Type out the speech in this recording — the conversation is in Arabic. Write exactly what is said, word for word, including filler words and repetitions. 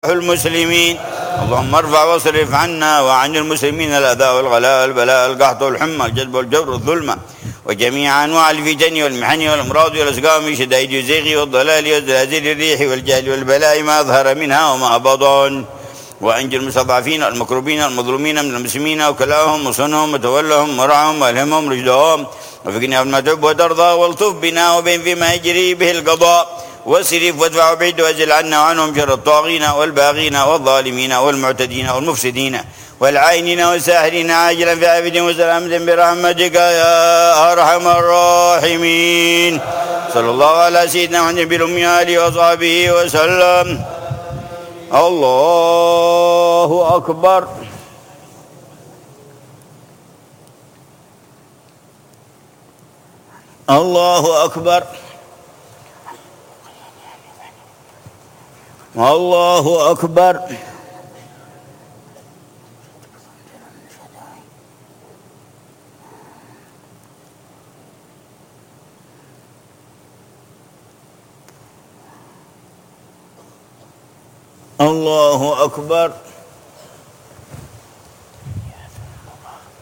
المسلمين. اللهم ارفع واصرف عنا وعن المسلمين الأذى والغلاء والبلاء القحط والحمى الجذب والجبر والظلمة وجميع أنواع الفتن والمحن والأمراض والأسقام من شدائد الزيغ والضلال وزلازل الريح والجهل والبلاء ما أظهر منها وما بطن. وأنجل المستضعفين والمكروبين والمظلومين من المسلمين وكلاهم وصنهم وتولهم ورعهم والهمهم رشدهم وفقنا بما تحب وترضى والطف بنا وبين فيما يجري به القضاء واسرف وادفع وابعد وازل عنا وعنهم شر الطاغين والباغين والظالمين والمعتدين والمفسدين والعائنين والساحرين عاجلا في عافية وسلامة برحمتك يا أرحم الراحمين. صلى الله على سيدنا محمد بالأمي آله وصحبه وسلم. الله أكبر. الله أكبر. الله أكبر. الله أكبر.